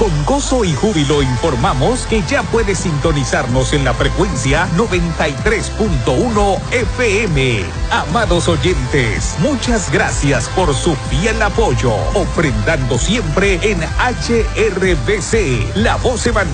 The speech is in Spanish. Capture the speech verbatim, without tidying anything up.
Con gozo y júbilo informamos que ya puedes sintonizarnos en la frecuencia noventa y tres punto uno F M. Amados oyentes, muchas gracias por su fiel apoyo, ofrendando siempre en H R B C, la voz evangélica